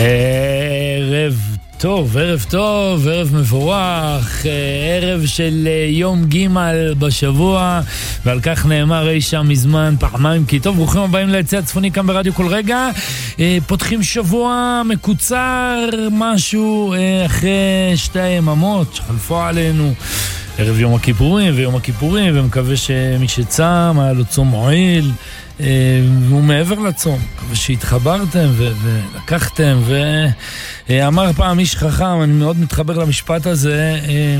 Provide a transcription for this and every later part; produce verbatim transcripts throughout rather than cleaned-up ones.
ערב טוב, ערב טוב, ערב מבורך, ערב של יום ג' בשבוע, ועל כך נאמר אי שם מזמן פעמיים כי טוב. ברוכים הבאים ליציע הצפוני כאן ברדיו כל רגע. פותחים שבוע מקוצר, משהו אחרי שתי היממות שחלפו עלינו, ערב יום הכיפורים ויום הכיפורים, ומקווה שמי שצם היה לו צום מועיל, והוא מעבר לצום, מקווה שהתחברתם ו- ולקחתם. ואמר פעם איש חכם, אני מאוד מתחבר למשפט הזה,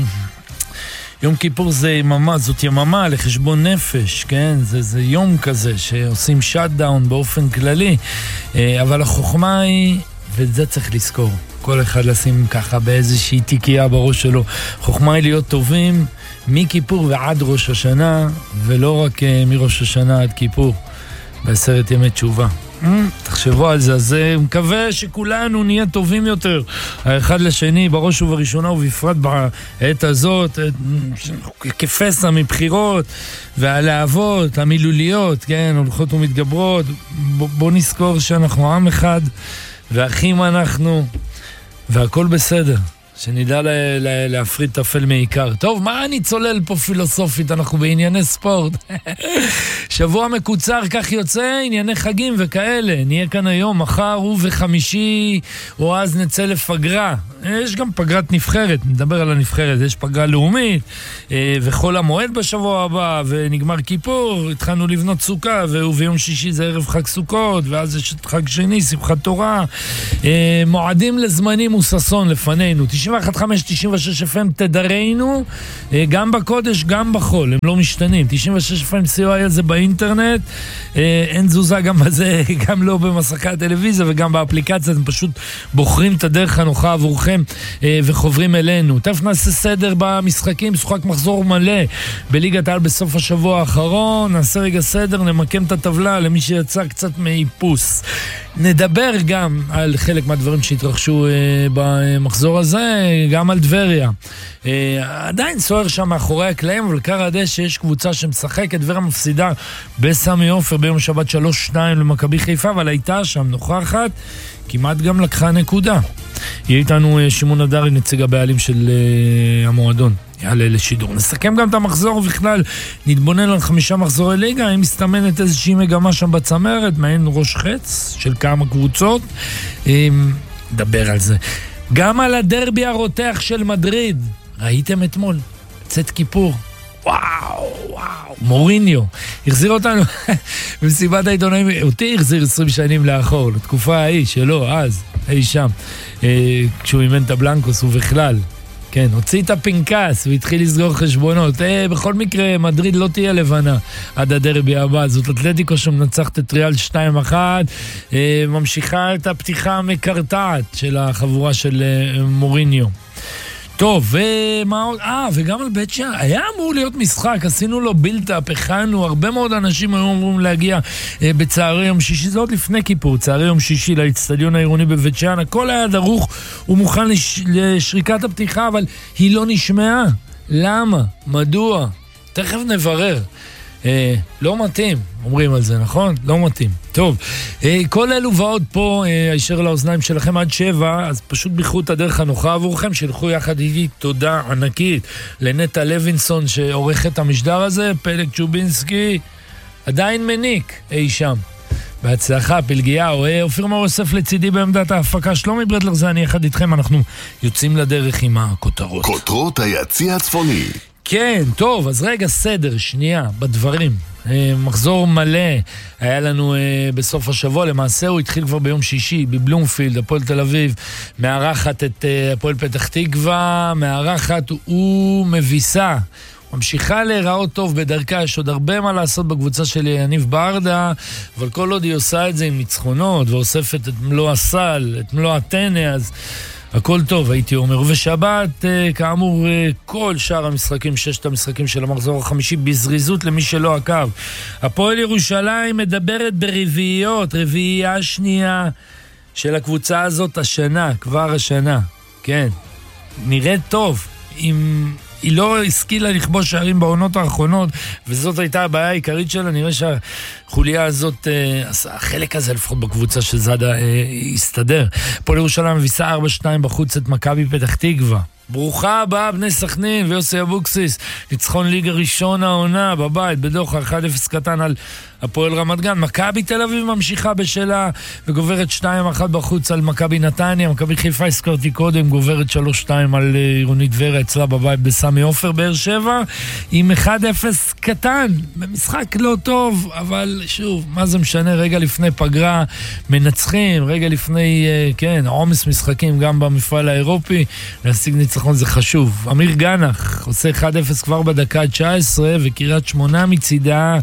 יום כיפור זה יממה, זאת יממה לחשבון נפש, כן? זה, זה יום כזה שעושים שאט דאון באופן כללי, אבל החוכמה היא, ואת זה צריך לזכור, כל אחד לשים ככה באיזושהי תיקייה בראש שלו, חוכמה היא להיות טובים מכיפור ועד ראש השנה, ולא רק מראש השנה עד כיפור, בעשרת ימי תשובה. תחשבו על זה. אז מקווה שכולנו נהיה טובים יותר האחד לשני, בראש ובראשונה, ובפרט בעת הזאת, כפסע מבחירות והלהבות המילוליות, כן, הולכות ומתגברות. בוא נזכור שאנחנו עם אחד ואחים אנחנו, והכל בסדר, שנדע לה, לה, להפריד תפל מעיקר. טוב, מה אני צולל פה פילוסופית? אנחנו בענייני ספורט. שבוע מקוצר, כך יוצא, ענייני חגים וכאלה. נהיה כאן היום, מחר ובחמישי, או אז נצא לפגרה. יש גם פגרת נבחרת, נדבר על הנבחרת, יש פגרה לאומית, וכל המועד בשבוע הבא, ונגמר כיפור, התחלנו לבנות סוכה, וביום שישי זה ערב חג סוכות, ואז יש חג שני, שמחת תורה. מועדים לזמנים וססון לפנינו. תשעים ואחת חמש תשעים ושש אף אם תדרנו, גם בקודש, גם בחול, הם לא משתנים. תשעים ושש אף אם סי או איי זה באינטרנט, אין תזוזה גם בזה, גם לא במסכי הטלוויזיה וגם באפליקציה, אתם פשוט בוחרים את הדרך הנוחה עבורכם וחוברים אלינו. תכף נעשה סדר במשחקים, שוחק מחזור מלא בליגת העל בסוף השבוע האחרון, נעשה רגע סדר, נמקם את הטבלה למי שיצא קצת מאיפוס. נדבר גם על חלק מהדברים שהתרחשו במחזור הזה, גם על דבריה. עדיין סוער שם מאחורי הקלעים, אבל קר הדשא יש קבוצה שמשחקת, דבריה מפסידה בסמי עופר ביום שבת שלוש שתיים למכבי חיפה, אבל הייתה שם נוכחת, כמעט גם לקחה נקודה. יהיה איתנו שמעון הדרי, נציג הבעלים של המועדון, יעלה לשידור. נסכם גם את המחזור ובכלל נתבונן על חמישה מחזורי ליגה, אם מסתמנת איזושהי מגמה שם בצמרת, מעין ראש חץ של כמה קבוצות, נדבר על זה. גם על הדרבי הרותח של מדריד, ראיתם אתמול, צאת כיפור, וואו, וואו, מוריניו, החזיר אותנו במסיבת העיתונאים, אותי החזיר עשרים שנים לאחור, לתקופה ההיא שלו, אז, אי שם, כשהוא אימן את הבלנקוס ובכלל, כן, הוציא את הפנקס והתחיל לסגור חשבונות. אה, בכל מקרה, מדריד לא תהיה לבנה עד הדרבי הבא. זאת אתלטיקו שמנצחת את ריאל שתיים אחת, אה, ממשיכה את הפתיחה המקרטעת של החבורה של אה, מוריניו. טוב, ומה עוד? אה, וגם על בית שער, היה אמור להיות משחק, עשינו לו בילטאפ, הכנו, הרבה מאוד אנשים היו אמורים להגיע אה, בצערי יום שישי, זה עוד לפני כיפור, צערי יום שישי לאצטדיון העירוני בבית שער, הכל היה דרוך, הוא מוכן לש, לשריקת הפתיחה, אבל היא לא נשמעה. למה? מדוע? תכף נברר. אה, לא מתאים, אומרים על זה, נכון? לא מתאים. טוב, אה, כל אלו ועוד פה, אה, הישר לאוזניים שלכם עד שבע, אז פשוט ביחו את הדרך הנוחה עבורכם, שילכו יחד איתי תודה ענקית לנטה לוינסון שעורך את המשדר הזה, פלג צ'ובינסקי עדיין מניק אי שם. בהצלחה, פלגיה, או אופיר מור יוסף לצידי בעמדת ההפקה, שלומי ברטלר זה אני אחד איתכם, אנחנו יוצאים לדרך עם הכותרות. כותרות היציע הצפוני. כן, טוב, אז רגע סדר, שנייה, בדברים. מחזור מלא היה לנו בסוף השבוע, למעשה הוא התחיל כבר ביום שישי בבלומפילד, הפועל תל אביב מארחת את הפועל פתח תקווה, מארחת ומביסה, ממשיכה להיראות טוב בדרכה, יש עוד הרבה מה לעשות בקבוצה של יניב ברדה, אבל כל עוד היא עושה את זה עם ניצחונות ואוספת את מלוא הסל, את מלוא הטנא, אז הכל טוב, הייתי אומר. ובשבת, כאמור, כל שאר המשחקים, ששת המשחקים של המחזור החמישי, בזריזות למי שלא עקב. הפועל ירושלים מדברת ברביעיות, רביעייה שנייה של הקבוצה הזאת השנה, כבר השנה. כן, נראית טוב, עם היא לא השכילה לכבוש שערים בעונות האחרונות, וזאת הייתה הבעיה העיקרית שלה. נראה שהחוליה הזאת, החלק הזה לפחות בקבוצה של זאדה, הסתדר. הפועל ירושלים מביסה ארבע שתיים בחוץ את מכבי פתח תקווה. ברוכה הבאה בני סכנין ויוסי אבוקסיס, ניצחון ליגה ראשון העונה בבית בדוחה אחד אפס קטן על הפועל רמת גן. מכבי תל אביב ממשיכה בשלה וגוברת שתיים אחת בחוץ על מכבי נתניה. מכבי חיפה הזכרתי קודם, גוברת שלוש שתיים על עירונית טבריה אצלה בבית בסמי עופר. באר שבע עם אחד אפס קטן במשחק לא טוב, אבל שוב, מה זה משנה, רגע לפני פגרה מנצחים, רגע לפני כן, עומס משחקים גם במפעל האירופי, להשיג ניצחון זה חשוב. אמיר גנח עושה אחד אפס כבר בדקה תשע עשרה, וקריית שמונה מצידה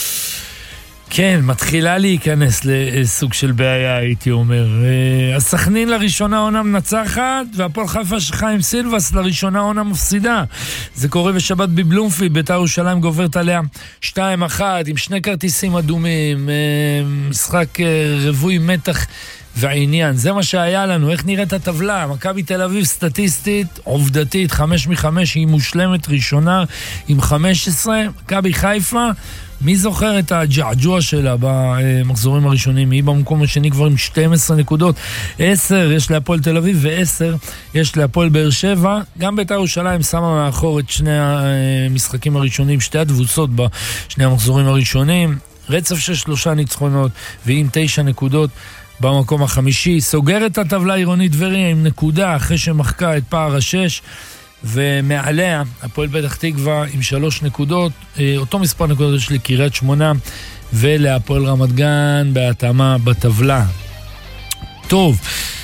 כן, מתחילה להיכנס לסוג של בעיה, הייתי אומר. הסכנין לראשונה עונה מנצחת, והפועל חיפה של חיים סילבס לראשונה עונה מפסידה. זה קורה בשבת בבלומפילד, בית"ר ירושלים גוברת עליה שתיים אחת, עם שני כרטיסים אדומים, משחק רווי מתח והעניין. זה מה שהיה לנו. איך נראית הטבלה? מכבי תל אביב סטטיסטית, עובדתית, חמש מחמש, היא מושלמת ראשונה עם חמש עשרה. מכבי חיפה, מי זוכר את הג'עג'וע שלה במחזורים הראשונים? היא במקום השני כבר עם שתים עשרה נקודות. עשר יש להפועל תל אביב ו-עשר יש להפועל באר שבע. גם בית"ר ירושלים שמה מאחור את שני המשחקים הראשונים, שתי התבוסות בשני המחזורים הראשונים. רצף של שלושה ניצחונות ועם תשע נקודות במקום החמישי. סוגרת הטבלה עירונית טבריה עם נקודה אחרי שמחקה את פער השש, ומעליה הפועל פתח תקווה עם שלוש נקודות, אותו מספר נקודות יש לקריית שמונה ולהפועל רמת גן בהתאמה בטבלה. טוב,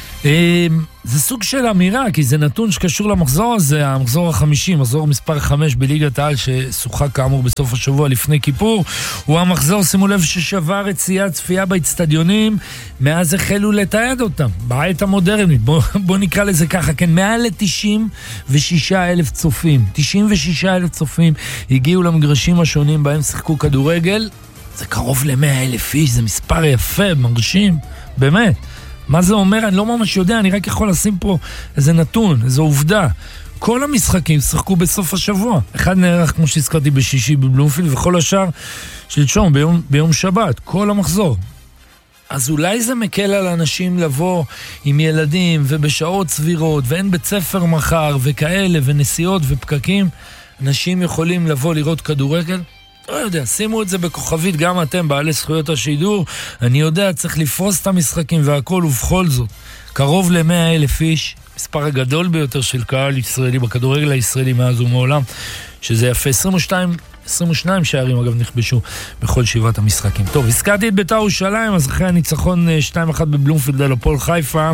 זה סוג של אמירה, כי זה נתון שקשור למחזור הזה, המחזור החמישי, מחזור מספר חמש בליגת העל ששוחק כאמור בסוף השבוע לפני כיפור, הוא המחזור, שימו לב, ששבר את שיאי הצפייה באצטדיונים, מאז החלו לתעד אותם, בעת המודרנית, בוא, בוא נקרא לזה ככה, כן, מעל ל-תשעים ושישה אלף צופים, תשעים ושישה אלף צופים הגיעו למגרשים השונים בהם שיחקו כדורגל, זה קרוב ל-מאה אלף איש, זה מספר יפה, מרשים, באמת. מה זה אומר? אני לא ממש יודע, אני רק יכול לשים פה איזה נתון, איזו עובדה. כל המשחקים שחקו בסוף השבוע. אחד נערך, כמו שהזכרתי, בשישי בבלומפילד, וכל השאר שלשום, ביום, ביום שבת, כל המחזור. אז אולי זה מקל על אנשים לבוא עם ילדים ובשעות סבירות, ואין בית ספר מחר וכאלה, ונסיעות ופקקים. אנשים יכולים לבוא לראות כדורגל? לא יודע, שימו את זה בכוכבית, גם אתם בעלי זכויות השידור. אני יודע, צריך לפרוס את המשחקים והכל, ובכל זאת, קרוב ל-מאה אלף איש, מספר הגדול ביותר של קהל ישראלי בכדורגל הישראלי מאז ומעולם, שזה יפה. עשרים ושתיים, עשרים ושניים שערים אגב נכבשו בכל שבעת המשחקים. טוב, הזכרתי את בית"ר ירושלים, אז אחרי הניצחון שתיים אחת בבלומפילד על הפועל חיפה,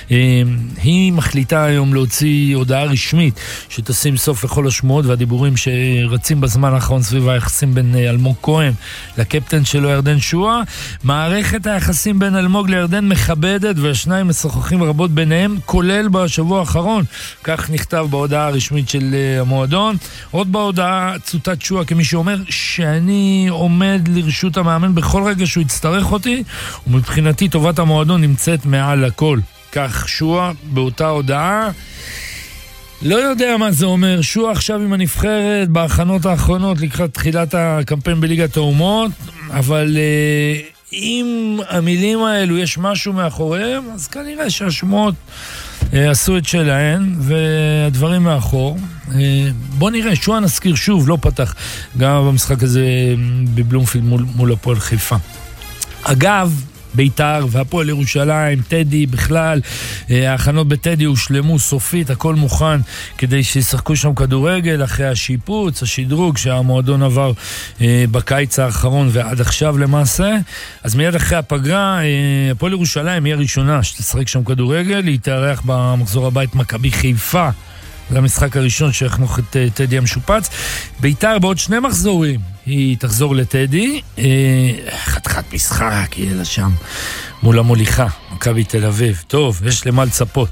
היא מחליטה היום להוציא הודעה רשמית שתשים סוף לכל השמועות והדיבורים שרצים בזמן האחרון סביב היחסים בין אלמוג כהן לקפטן שלו ירדן שועה. מערכת היחסים בין אלמוג לירדן מכבדת, והשניים משוחחים רבות ביניהם, כולל בשבוע האחרון, כך נכתב בהודעה הרשמית של המועדון. עוד בהודעה צוטט שועה כמי שאומר שאני עומד לרשות המאמן בכל רגע שהוא יצטרך אותי, ומבחינתי טובת המועדון נמצאת מעל הכל. כך שועה באותה הודעה. לא יודע מה זה אומר. שועה עכשיו עם הנבחרת בהכנות האחרונות לקראת תחילת הקמפיין בליגת האומות, אבל uh, אם המילים האלו יש משהו מאחוריהם, אז כנראה שהשמועות uh, עשו את שלהן והדברים מאחור. uh, בוא נראה, שועה נזכיר שוב לא פתח גם במשחק הזה בבלומפילד מול, מול הפועל חיפה. אגב, בית"ר והפועל ירושלים, טדי בכלל, ההכנות בטדי הושלמו סופית, הכל מוכן כדי שישחקו שם כדורגל אחרי השיפוץ, השדרוג שהמועדון עבר בקיץ האחרון ועד עכשיו למעשה. אז מיד אחרי הפגרה, הפועל ירושלים היא הראשונה שתשחק שם כדורגל, היא תארח במחזור הבית מכבי חיפה למשחק הראשון שיחנוך את טדי המשופץ. בית"ר בעוד שני מחזורים היא תחזור לטדי, חתיכת משחק יהיה לה שם מול המוליכה, מכבי תל אביב. טוב, יש למה לצפות.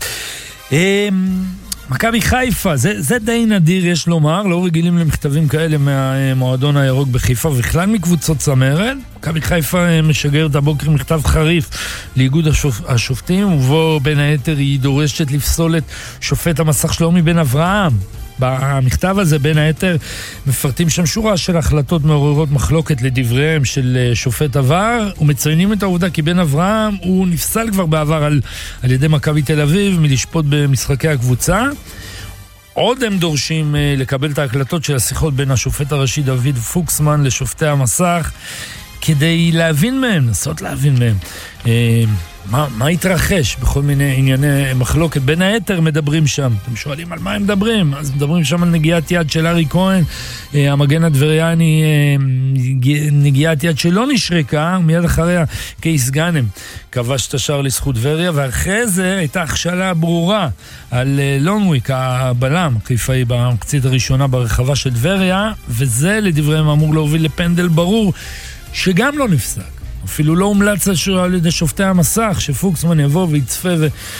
מכבי חיפה, זה, זה די נדיר יש לומר, לא רגילים למכתבים כאלה מהמועדון הירוק בחיפה וכלל מקבוצות צמרת. מכבי חיפה משגרת הבוקר מכתב חריף לאיגוד השופ... השופטים, ובו בין היתר היא דורשת לפסול את שופט המסך שלומי בן אברהם במכתב הזה בין היתר מפרטים שם שורה של החלטות מעוררות מחלוקת לדבריהם של שופט עבר, ומציינים את העובדה כי בן אברהם הוא נפסל כבר בעבר על, על ידי מכבי תל אביב מלשפוט במשחקי הקבוצה. עוד הם דורשים לקבל את ההקלטות של השיחות בין השופט הראשי דוד פוקסמן לשופטי המסך, כדי להבין מהם, לנסות להבין מהם מה, מה התרחש בכל מיני ענייני מחלוקת. בין היתר מדברים שם, אתם שואלים על מה הם מדברים, אז מדברים שם על נגיעת יד של ארי כהן, המגן הדבריאני, נגיעת יד שלא נשרקה, מיד אחריה קייס גאנם כבש את השער לזכות טבריה, ואחרי זה הייתה הכשלה ברורה על לונגוויק, הבלם חיפאי במחצית הראשונה ברחבה של טבריה, וזה לדבריהם אמור להוביל לפנדל ברור שגם לא נפסק. אפילו לא הומלץ על ידי שופטי המסך שפוקסמן יבוא ויצפה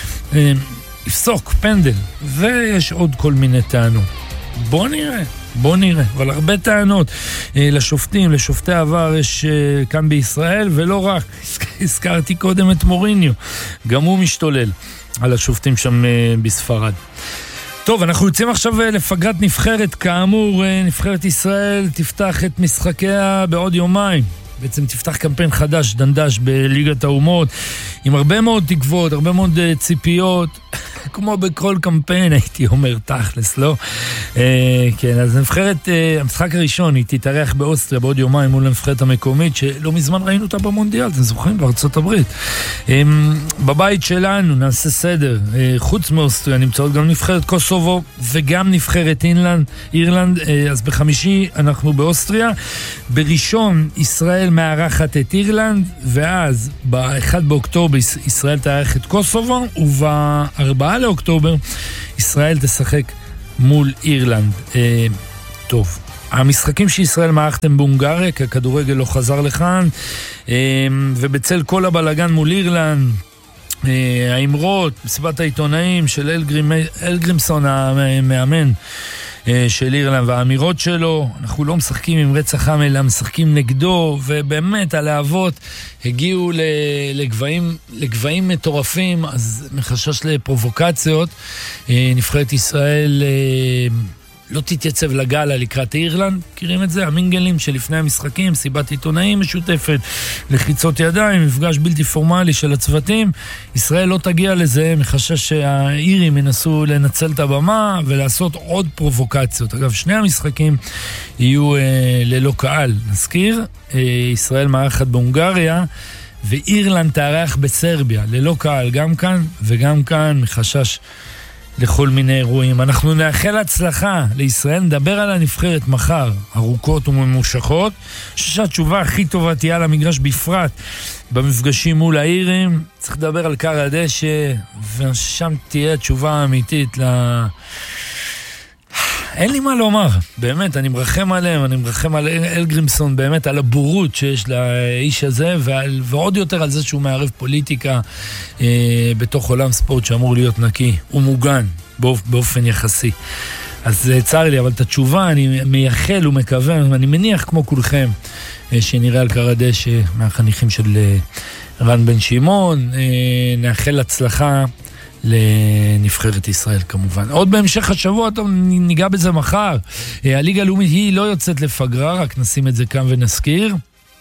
ויפסוק פנדל, ויש עוד כל מיני טענות. בוא נראה, בוא נראה, אבל הרבה טענות לשופטים, לשופטי עבר יש כאן בישראל, ולא רק, הזכרתי קודם את מוריניו, גם הוא משתולל על השופטים שם בספרד. טוב, אנחנו יוצאים עכשיו לפגרת נבחרת, כאמור, נבחרת ישראל תפתח את משחקיה בעוד יומיים. בעצם תפתח קמפיין חדש, דנדש, בליגת האומות, עם הרבה מאוד תקוות, הרבה מאוד ציפיות, כמו בכל קמפיין, הייתי אומר תכלס, לא? אה, כן, אז נבחרת, אה, המשחק הראשון, היא תתארח באוסטריה בעוד יומיים מול הנבחרת המקומית, שלא מזמן ראינו אותה במונדיאל, אתם זוכרים? בארצות הברית. אה, בבית שלנו נעשה סדר, אה, חוץ מאוסטריה, נמצאות גם נבחרת קוסובו, וגם נבחרת אינלנד, אירלנד, אה, אז בחמישי אנחנו באוסטריה, בראשון ישראל מארחת את אירלנד, ואז ב-אחד באוקטובר ישראל תארח את קוסובו, וב-ארבעה לאוקטובר ישראל תשחק מול אירלנד. אה, טוב, המשחקים שישראל מארחתם בהונגריה, כי הכדורגל לא חזר לכאן, אה, ובצל כל הבלגן מול אירלנד, אה, האמרות, מסיבת העיתונאים של אלגרימ, אלגרימסון המאמן של אירלנד והאמירות שלו, אנחנו לא משחקים עם רצח עם אלא משחקים נגדו, ובאמת הלהבות הגיעו לגבעים, לגבעים מטורפים, אז מחשש לפרובוקציות, נבחרת ישראל לא תתייצב לגלה לקראת אירלנד, מכירים את זה? המינגלים שלפני המשחקים, סיבת עיתונאים משותפת, לחיצות ידיים, מפגש בלתי פורמלי של הצוותים. ישראל לא תגיע לזה, מחשש שהאירים ינסו לנצל את הבמה ולעשות עוד פרובוקציות. אגב, שני המשחקים יהיו אה, ללא קהל. נזכיר, אה, ישראל מארחת בהונגריה, ואירלנד תארח בסרביה, ללא קהל, גם כאן וגם כאן, מחשש לכל מיני אירועים. אנחנו נאחל הצלחה לישראל, נדבר על הנבחרת מחר, ארוכות וממושכות, שהתשובה הכי טובה תהיה על המגרש בפרט, במפגשים מול האירים, צריך לדבר על קר הדשא, ושם תהיה התשובה האמיתית ל... אין לי מה לומר, באמת, אני מרחם עליהם, אני מרחם על אלגרימסון, באמת, על הבורות שיש לאיש הזה, ועל, ועוד יותר על זה שהוא מערב פוליטיקה אה, בתוך עולם ספורט שאמור להיות נקי ומוגן באופ, באופן יחסי. אז צר לי, אבל את התשובה אני מייחל ומקווה, אני מניח כמו כולכם, אה, שנראה על קר הדשא מהחניכים של אה, רן בן שמעון, אה, נאחל הצלחה לנבחרת ישראל כמובן. עוד בהמשך השבוע, טוב, ניגע בזה מחר. הליגה הלאומית היא לא יוצאת לפגרה, רק נשים את זה כאן ונזכיר.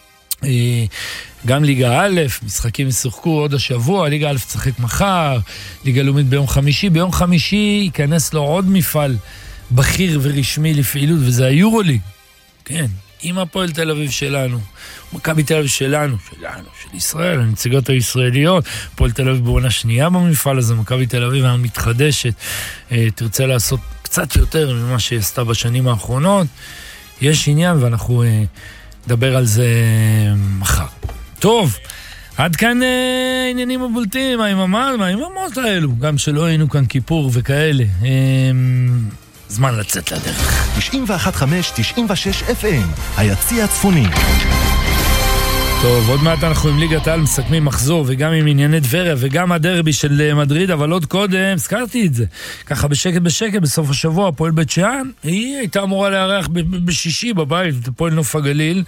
גם ליגה א', משחקים ישחקו עוד השבוע, ליגה א' תשחק מחר, ליגה לאומית ביום חמישי. ביום חמישי ייכנס לו עוד מפעל בכיר ורשמי לפעילות, וזה היורוליג. כן, עם הפועל תל אביב שלנו, מכבי תל אביב שלנו, שלנו, של ישראל, הנציגות הישראליות, הפועל תל אביב בעונה שנייה במפעל הזה, מכבי תל אביב המתחדשת, תרצה לעשות קצת יותר ממה שעשתה בשנים האחרונות, יש עניין ואנחנו נדבר על זה מחר. טוב, עד כאן אה, עניינים הבולטים, היממה, היממות האלו, גם שלא היינו כאן כיפור וכאלה. אה, זמן לצאת לדרך. תשעים ואחת חמש תשעים ושש אף אם, היציע הצפוני. טוב, עוד מעט אנחנו עם ליגת העל מסכמים מחזור, וגם עם ענייני טבריה, וגם הדרבי של מדריד, אבל עוד קודם, הזכרתי את זה. ככה בשקט בשקט, בסוף השבוע, פועל בית שאן, היא הייתה אמורה לארח בשישי בבית, פועל נוף הגליל.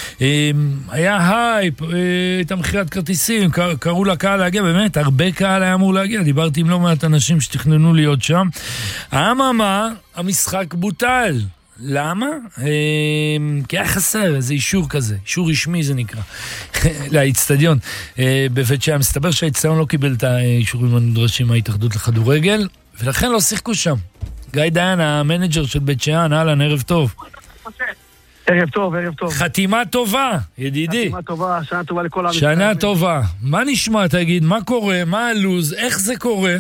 היה הייפ, הייתה מכירת כרטיסים, קראו לקהל להגיע, באמת, הרבה קהל היה אמור להגיע, דיברתי עם לא מעט אנשים שתכננו להיות שם. אממה, המשחק בוטל. למה? כי היה חסר איזה אישור כזה, אישור רשמי זה נקרא, לאצטדיון בבית שאן. מסתבר שהאצטדיון לא קיבל את האישורים הנדרשים מההתאחדות לכדורגל, ולכן לא שיחקו שם. גיא דיין, המנג'ר של בית שאן, אהלן, ערב טוב. ערב טוב, ערב טוב. חתימה טובה, ידידי. חתימה טובה, שנה טובה לכל עם. שנה טובה. מה נשמע, תגיד, מה קורה, מה הלוז, איך זה קורה?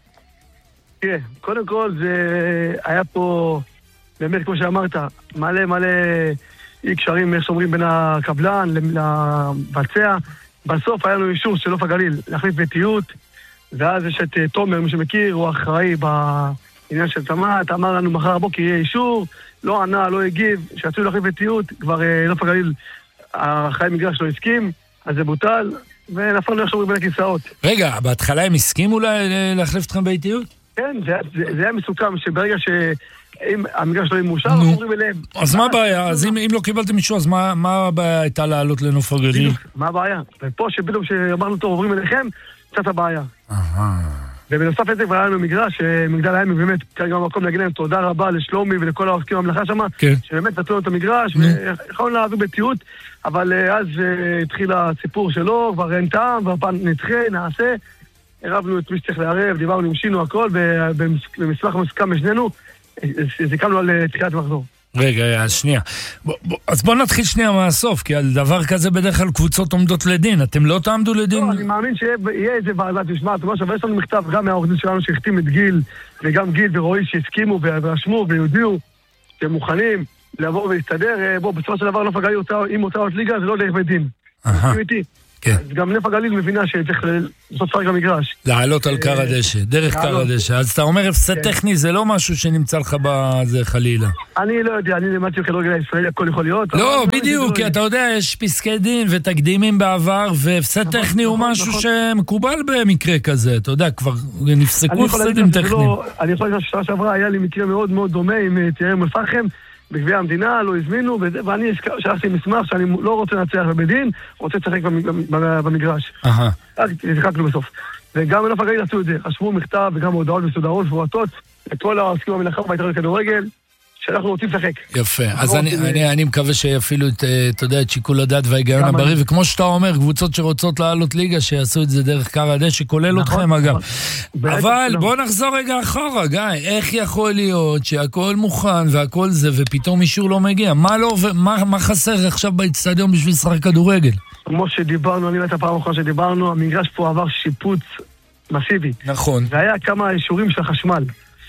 תראה, קודם כל זה היה פה... באמת, כמו שאמרת, מלא מלא אי קשרים, איך שאומרים, בין הקבלן לבצע. בסוף היה לנו אישור של נוף הגליל להחליף ביתיות, ואז יש את תומר, מי שמכיר, הוא אחראי בעניין של תמת, אמר לנו מחר הבוקר יהיה אישור, לא ענה, לא הגיב, שיצאו להחליף ביתיות, כבר נוף הגליל, האחראי מגרש לא הסכים, אז זה בוטל, ונפלנו איך שאומרים בין הכיסאות. רגע, בהתחלה הם הסכימו להחליף אתכם ביתיות? כן, זה, זה, זה היה מסוכם שברגע ש... אם המגרש לא מאושר, אנחנו עוברים אליהם. אז מה הבעיה? אז אם לא קיבלתם אישור, אז מה הבעיה הייתה לעלות לנוף הגליל? מה הבעיה? ופה שפתאום שאמרנו טוב, עוברים אליכם, קצת הבעיה. ובנוסף לזה כבר היה לנו מגרש, מגדל העמק באמת, כרגע במקום להגיד להם תודה רבה לשלומי ולכל העוסקים במלאכה שם, שבאמת נתנו לנו את המגרש, ויכולנו להעביר בתיעוד, אבל אז התחיל הסיפור שלו, כבר אין טעם, והפעם נדחה, נעשה, הרבנו את מי שצריך לערב, דיברנו עם שינו הכל, במסמך מוסכם משנינו, זיקמנו על תחילת מחזור. רגע, שנייה. אז בוא נתחיל שנייה מהסוף, כי על דבר כזה בדרך כלל קבוצות עומדות לדין. אתם לא תעמדו לדין? לא, אני מאמין שיהיה איזה ועדה, תשמע, אבל יש לנו מכתב גם מהעורך דין שלנו שהחתים את גיל, וגם גיל ורועי שהסכימו ורשמו ויודיעו שהם מוכנים לבוא ולהסתדר. בוא, בסופו של דבר נוף הגליל, אם רוצה עוד ליגה, זה לא דרך בית דין. מסכים איתי? גם נוף הגליל מבינה שצריך לעשות פרק במגרש. לעלות על קר הדשא, דרך קר הדשא. אז אתה אומר, הפסד טכני זה לא משהו שנמצא לך בזה חלילה. אני לא יודע, אני למדתי בכדורגל הישראלי, הכל יכול להיות. לא, בדיוק, כי אתה יודע, יש פסקי דין ותקדימים בעבר, והפסד טכני הוא משהו שמקובל במקרה כזה. אתה יודע, כבר נפסקו הפסדים טכניים. אני יכול להגיד ששעה שעברה היה לי מקרה מאוד מאוד דומה עם תיאר מפחם, בגביע המדינה, לא הזמינו, ואני שלחתי מסמך שאני לא רוצה לנצח בבדין, רוצה לשחק במגרש. אז שיחקנו בסוף. וגם בנוף הגליל עשו את זה, חשבו מכתב וגם הודעות מסודרות ופורטות, את כל העוסקים במלאכה וההתאחדות לכדורגל, שאנחנו רוצים לשחק. יפה, אז אני מקווה שיפעילו את שיקול הדעת וההיגיון הבריא, וכמו שאתה אומר, קבוצות שרוצות לעלות ליגה, שיעשו את זה דרך קר הדשא, שכולל אתכם אגב. אבל בוא נחזור רגע אחורה, גיא, איך יכול להיות שהכל מוכן והכל זה, ופתאום אישור לא מגיע? מה חסר עכשיו באצטדיון בשביל לשחק כדורגל? כמו שדיברנו, אני לא הייתה פעם אחרונה שדיברנו, המגרש פה עבר שיפוץ מסיבי. נכון. והיה כמה אישורים של החשמל.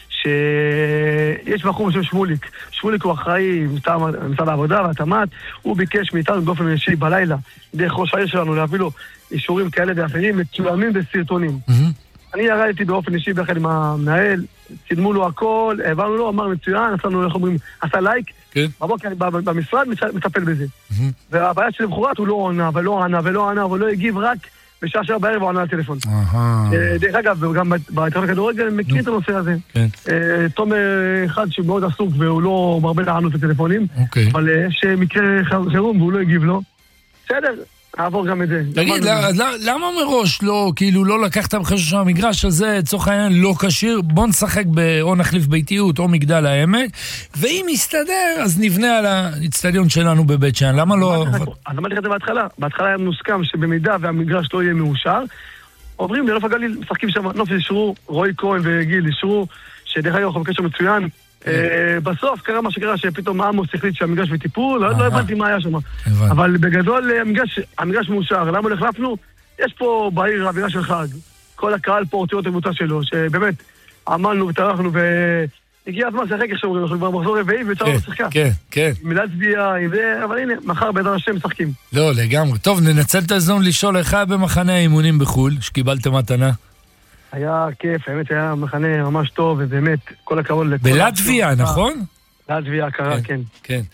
שיש בחור בשם שמוליק. שמוליק הוא אחראי משרד העבודה והתאמת, הוא ביקש מאיתנו באופן אישי בלילה, דרך ראש העיר שלנו, להביא לו אישורים כאלה ואחרים, מצולמים בסרטונים. אני ירדתי באופן אישי ביחד עם המנהל, צילמו לו הכל, העברנו לו, אמר מצוין, עשינו, איך אומרים, עשה לייק, בבוקר במשרד מטפל בזה. והבעיה של הבחורת הוא לא עונה ולא ענה ולא ענה ולא הגיב, רק בשעה שעה בערב הוא ענה לטלפון. דרך אגב, גם בהתאחדות לכדורגל מכיר את הנושא הזה. תומר אחד שמאוד עסוק והוא לא מרבה לענות לטלפונים, אבל יש מקרה חירום והוא לא הגיב לו. בסדר, נעבור גם את זה. תגיד, למה מראש לא, כאילו לא לקחת בחשש שהמגרש הזה, צורך העניין, לא קשיר, בוא נשחק או נחליף ביתיות או מגדל העמק, ואם יסתדר, אז נבנה על האצטדיון שלנו בבית שאן. למה לא... אז אמרתי לך את זה בהתחלה. בהתחלה היה מוסכם שבמידה והמגרש לא יהיה מאושר, עוברים לנוף הגליל, משחקים שם, נוף אישרו, רועי כהן וגיל אישרו, שדרך אגב אנחנו בקשר מצוין, בסוף קרה מה שקרה שפתאום עמוס החליט שהמגרש בטיפול, לא הבנתי מה היה שם. אבל בגדול המגרש מאושר, למה לא החלפנו? יש פה בעיר אווירה של חג. כל הקהל פה רוצה להיות הקבוצה שלו, שבאמת עמלנו וטרחנו והגיע הזמן לשחק, איך שאומרים, אנחנו כבר מחזור רביעי ויצרנו לשחקה. כן, כן. מלהצביע, אבל הנה, מחר בעזרת השם משחקים. לא, לגמרי. טוב, ננצל את הזמן לשאול איך היה במחנה האימונים בחו"ל, שקיבלתם מתנה. היה כיף, האמת היה מחנה ממש טוב, ובאמת, כל הכבוד לכל... בלטביה, נכון? לטביה, קרה, כן. כן.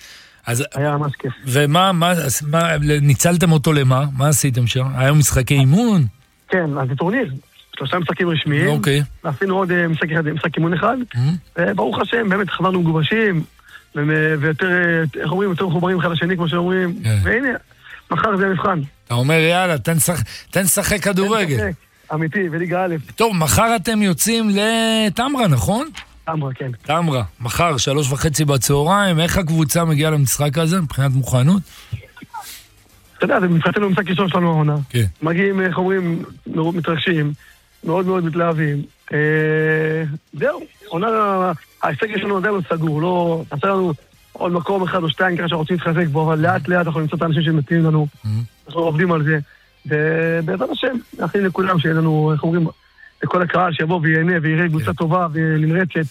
אז, היה ממש כיף. ומה, מה, מה, ניצלתם אותו למה? מה עשיתם שם? היה משחקי אימון? כן, אז זה טורניר. שלושה משחקים רשמיים. אוקיי. ועשינו עוד משחק אחד, משחק אימון אחד. וברוך השם, באמת חזרנו מגובשים, ויותר, איך אומרים, יותר מחוברים אחד לשני, כמו שאומרים. והנה, מחר זה המבחן. אתה אומר, יאללה, תן שחק כדורגל. אמיתי, וליגה א'. טוב, מחר אתם יוצאים לתמרה, נכון? תמרה, כן. תמרה, מחר, שלוש וחצי בצהריים. איך הקבוצה מגיעה למשחק הזה, מבחינת מוכנות? אתה יודע, זה מבחינתנו משחק ראשון שלנו העונה. כן. מגיעים, איך אומרים, מתרגשים, מאוד מאוד מתלהבים. זהו, עונה, ההישג שלנו עדיין לא סגור, לא... עשה לנו עוד מקום אחד או שתיים ככה שאנחנו רוצים להתחזק בו, אבל לאט לאט אנחנו נמצא את האנשים שמתאים לנו. אנחנו עובדים על זה. ובעזרת השם, נאחלים לכולם שיהיה לנו, איך אומרים, לכל הקהל שיבוא ויהנה ויראה קבוצה טובה ונמרצת.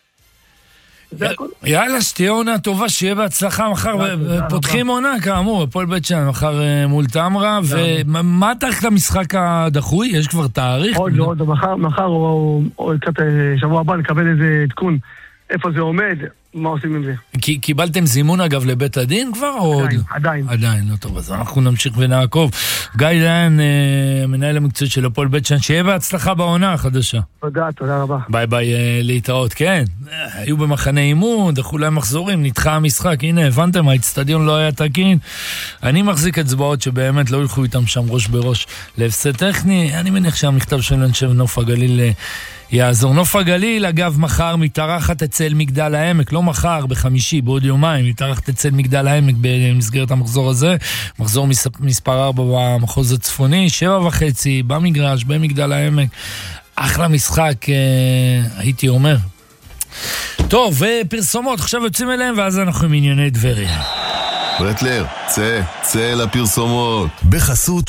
יאללה, שתהיה עונה טובה, שיהיה בהצלחה מחר, פותחים עונה כאמור, הפועל בית שאן, מחר מול תמרה, ומה תאריך למשחק הדחוי? יש כבר תאריך? עוד לא, עוד מחר או קצת שבוע הבא נקבל איזה עדכון איפה זה עומד, מה עושים עם זה. קיבלתם זימון אגב לבית הדין כבר? עדיין, עדיין. עדיין, לא טוב, אז אנחנו נמשיך ונעקוב. גיא דיין, המנהל המקצועי של הפועל בית שאן, שיהיה בהצלחה בעונה החדשה. תודה, תודה רבה. ביי ביי, להתראות, כן. היו במחנה אימון, דחו להם מחזורים, נדחה המשחק, הנה, הבנתם, האצטדיון לא היה תקין. אני מחזיק אצבעות שבאמת לא ילכו איתם שם ראש בראש להפסד טכני. אני מניח שהמכתב של אנשי נוף הגליל יעזור. נוף הגליל, אגב, מחר מתארחת אצל מגדל העמק, לא מחר, בחמישי, בעוד יומיים, מתארחת אצל מגדל העמק במסגרת המחזור הזה, מחזור מספר ארבע במחוז הצפוני, שבע וחצי, במגרש, במגדל העמק, אחלה משחק, הייתי אומר. טוב, ופרסומות, עכשיו יוצאים אליהם, ואז אנחנו עם ענייני דבריה. ברטלר, צא, צא לפרסומות. בחסות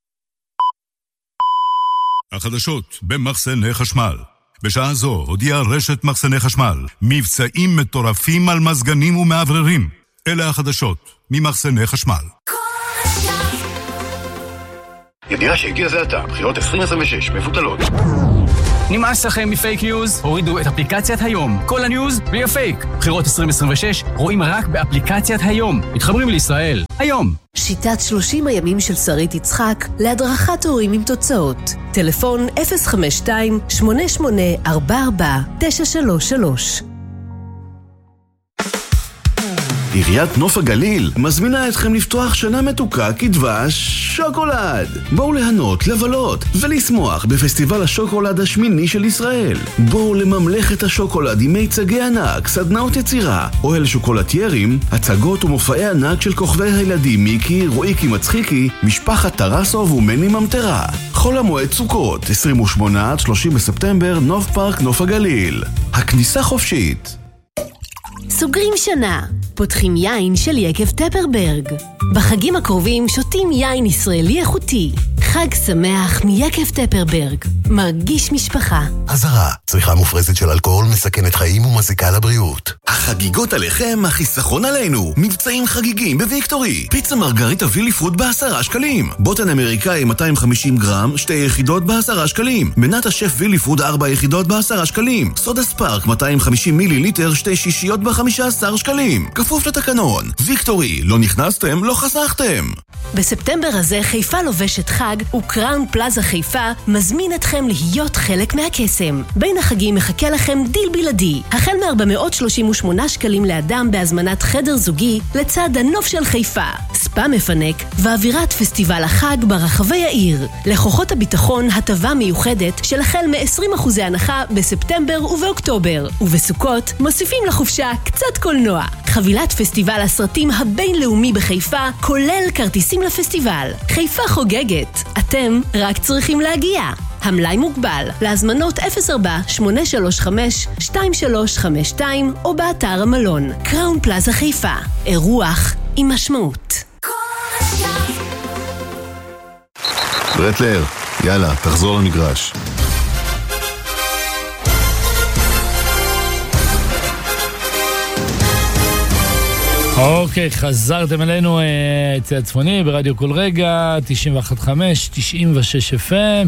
החדשות במחסני חשמל. בשעה זו הודיעה רשת מחסני חשמל מבצעים מטורפים על מזגנים ומעבררים. אלה החדשות ממחסני חשמל. ידיעה שהגיע זה עתה, בחירות עשרים עשרים ושש מבוטלות. נמאס לכם מפייק ניוז? הורידו את אפליקציית היום. כל הניוז בלי הפייק. בחירות עשרים עשרים ושש רואים רק באפליקציית היום. מתחברים לישראל. היום. שיטת שלושים הימים של שרית יצחק להדרכת הורים עם תוצאות. טלפון אפס חמש שתיים שמונה שמונה ארבע ארבע תשע שלוש שלוש. עיריית נוף הגליל מזמינה אתכם לפתוח שנה מתוקה כדבש שוקולד. בואו ליהנות, לבלות ולשמוח בפסטיבל השוקולד השמיני של ישראל. בואו לממלך את השוקולד עם מיצגי ענק, סדנאות יצירה, אוהל שוקולטיירים, הצגות ומופעי ענק של כוכבי הילדים מיקי, רואיקי מצחיקי, משפחת טרסוב ומני ממטרה. חול המועד סוכות, עשרים ושמונה עד שלושים בספטמבר, נוף פארק נוף הגליל. הכניסה חופשית. סוגרים שנה, פותחים יין של יקב טפרברג. בחגים הקרובים שותים יין ישראלי איכותי. חג שמח מיקב טפרברג. מרגיש משפחה. אזהרה, צריכה מופרזת של אלכוהול מסכנת חיים ומזיקה לבריאות. החגיגות עליכם, החיסכון עלינו. מבצעים חגיגים בוויקטורי. פיצה מרגריטה וילי פוד בעשרה שקלים. בוטן אמריקאי מאתיים וחמישים גרם, שתי יחידות בעשרה שקלים. מנת השף וילי פוד ארבע יחידות בעשרה שקלים. סודה ספארק מאתיים וחמישים מילי ליטר, שתי שישיות ב-חמישה עשר שקלים. כפוף לתקנון. ויקטורי, לא נכנסתם, לא חסכתם. בספטמבר הזה חיפה לובשת חג, וקראון פלאזה חיפה מזמין אתכם להיות חלק מהקסם. בין החגים מחכה לכם דיל בלעדי. החל מ-ארבע מאות שלושים ושמונה שקלים לאדם בהזמנת חדר זוגי לצד הנוף של חיפה. ספה מפנק ואווירת פסטיבל החג ברחבי העיר. לכוחות הביטחון הטבה מיוחדת של החל מ-עשרים אחוז הנחה בספטמבר ובאוקטובר. ובסוכות מוסיפים לחופשה קצת קולנוע. חבילת פסטיבל הסרטים הבינלאומי בחיפה כולל כרטיסים לפסטיבל. חיפה חוגגת. אתם רק צריכים להגיע. המלאי מוגבל. להזמנות אפס ארבע שמונה שלוש חמש שתיים שלוש חמש שתיים או באתר המלון. קראון פלאזה חיפה. אירוח עם משמעות. ברטלר, יאללה, תחזור למגרש. אוקיי, חזרתם אלינו אצל הצפוני ברדיו כל רגע, תשעים ואחת נקודה חמש, תשעים ושש אף אם.